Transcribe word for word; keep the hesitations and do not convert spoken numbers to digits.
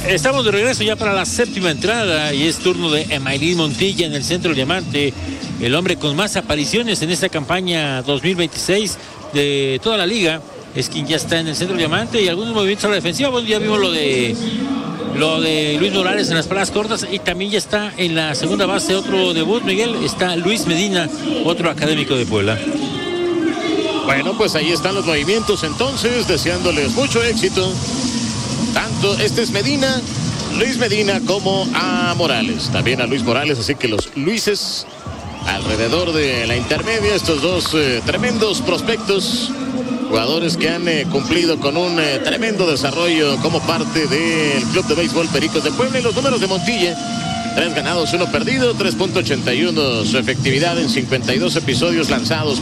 Estamos de regreso ya para la séptima entrada y es turno de Emailín Montilla en el centro del diamante, el hombre con más apariciones en esta campaña dos mil veintiséis de toda la liga. Es quien ya está en el centro del diamante y algunos movimientos a la defensiva. Bueno, ya vimos lo de lo de Luis Morales en las palas cortas y también ya está en la segunda base otro debut, Miguel. Está Luis Medina, otro académico de Puebla. Bueno, pues ahí están los movimientos entonces, deseándoles mucho éxito. Tanto, este es Medina, Luis Medina, como a Morales. También a Luis Morales, así que los Luises alrededor de la intermedia, estos dos eh, tremendos prospectos, jugadores que han eh, cumplido con un eh, tremendo desarrollo como parte del Club de Béisbol Pericos de Puebla. Y los números de Montilla: tres ganados, uno perdido, tres punto ochenta y uno su efectividad en cincuenta y dos episodios lanzados.